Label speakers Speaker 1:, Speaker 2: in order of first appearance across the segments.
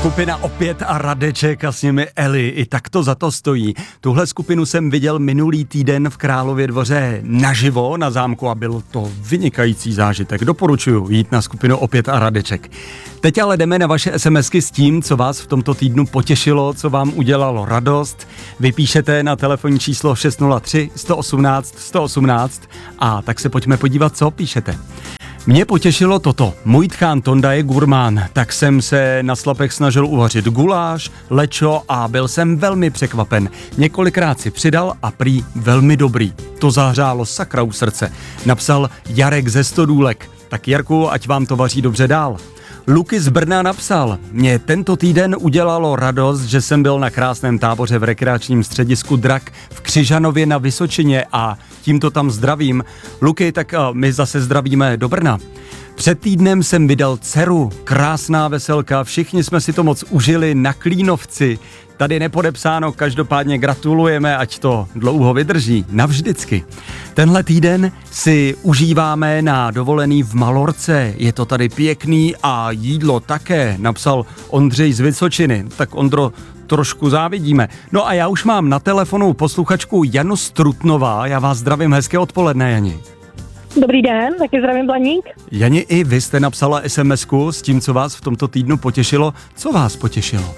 Speaker 1: Skupina Opět a Radeček a s nimi Eli, i tak to za to stojí. Tuhle skupinu jsem viděl minulý týden v Králově Dvoře naživo na zámku a byl to vynikající zážitek. Doporučuju jít na skupinu Opět a Radeček. Teď ale jdeme na vaše SMSky s tím, co vás v tomto týdnu potěšilo, co vám udělalo radost. Vypíšete na telefonní číslo 603 118 118 a tak se pojďme podívat, co píšete. Mě potěšilo toto. Můj tchán Tonda je gurmán, tak jsem se na slapech snažil uvařit guláš, lečo a byl jsem velmi překvapen. Několikrát si přidal a prý velmi dobrý. To zahřálo sakra u srdce. Napsal Jarek ze Stodůlek. Tak Jarku, ať vám to vaří dobře dál. Luky z Brna napsal, mě tento týden udělalo radost, že jsem byl na krásném táboře v rekreačním středisku Drak v Křižanově na Vysočině a tímto tam zdravím. Luky, tak my zase zdravíme do Brna. Před týdnem jsem vydal dceru, krásná veselka, všichni jsme si to moc užili na Klínovci. Tady nepodepsáno, každopádně gratulujeme, ať to dlouho vydrží, navždycky. Tenhle týden si užíváme na dovolený v Malorce, je to tady pěkný a jídlo také, napsal Ondřej z Vysočiny. Tak Ondro, trošku závidíme. No a já už mám na telefonu posluchačku Janu Strutnová, já vás zdravím, hezké odpoledne, Jani.
Speaker 2: Dobrý den, taky zdravím Blaník.
Speaker 1: Jani, i vy jste napsala SMS-ku s tím, co vás v tomto týdnu potěšilo. Co vás potěšilo?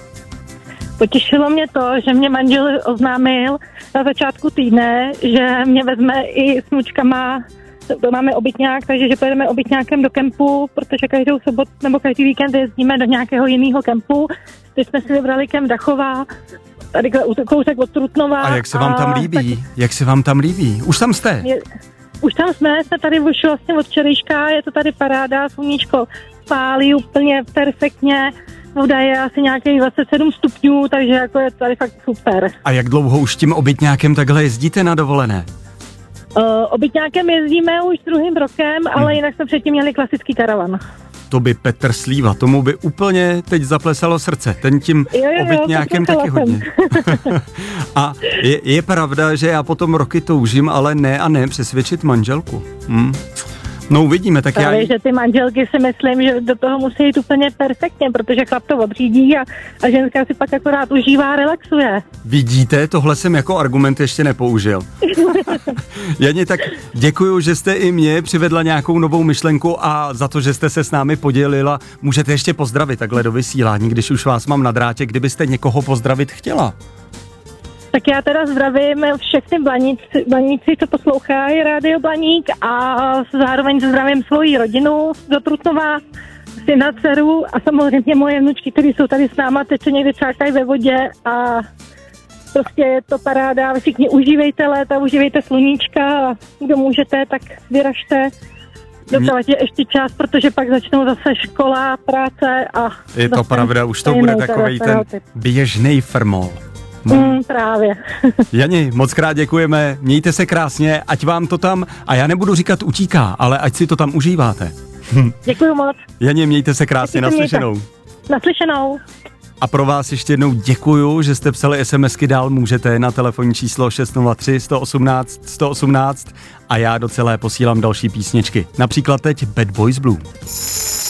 Speaker 2: Potěšilo mě to, že mě manžel oznámil na začátku týdne, že mě vezme i s vnučkama, máme obytňák, takže že pojedeme obytňákem do kempu, protože každou sobotu nebo každý víkend jezdíme do nějakého jiného kempu. Teď jsme si vybrali kemp Dachová, tady kousek od Trutnova.
Speaker 1: A jak se vám tam líbí? Tak, jak se vám tam líbí? Už tam jste?
Speaker 2: Už tam jsme tady už vlastně od včerejška, je to tady paráda, sluníčko pálí úplně perfektně, voda je asi nějakých 27 stupňů, takže jako je tady fakt super.
Speaker 1: A jak dlouho už tím obytňákem takhle jezdíte na dovolené?
Speaker 2: Obytňákem jezdíme už druhým rokem, ale jinak jsme předtím měli klasický karavan.
Speaker 1: To by Petr Slíva, tomu by úplně teď zaplesalo srdce, ten tím obytňákem taky hodně. A je pravda, že já potom roky toužím, ale ne přesvědčit manželku. No uvidíme, tak
Speaker 2: právě, že ty manželky si myslím, že do toho musí jít úplně perfektně, protože chlap to odřídí a ženská si pak akorát užívá, relaxuje.
Speaker 1: Vidíte, tohle jsem jako argument ještě nepoužil. Jani, tak děkuju, že jste i mě přivedla nějakou novou myšlenku a za to, že jste se s námi podělila. Můžete ještě pozdravit takhle do vysílání, když už vás mám na drátě, kdybyste někoho pozdravit chtěla.
Speaker 2: Tak já teda zdravím všechny Blaníci, co poslouchají Rádio Blaník a zároveň zdravím svoji rodinu do Trutnova, syna, dceru a samozřejmě moje vnučky, které jsou tady s náma, teď se někdy čákají ve vodě a prostě je to paráda. Všichni užívejte léta, užívejte sluníčka a kdo můžete, tak vyražte. Docela je ještě čas, protože pak začnou zase škola, práce a...
Speaker 1: Je to pravda, už to bude takovej ten běžnej frmol.
Speaker 2: Právě.
Speaker 1: Jani, moc krát děkujeme, mějte se krásně, ať vám to tam, a já nebudu říkat utíká, ale ať si to tam užíváte.
Speaker 2: Děkuju moc.
Speaker 1: Jani, mějte se krásně, naslyšenou.
Speaker 2: Naslyšenou.
Speaker 1: A pro vás ještě jednou děkuju, že jste psali SMSky dál, můžete na telefonní číslo 603 118 118 a já do celé posílám další písničky. Například teď Bad Boys Blue.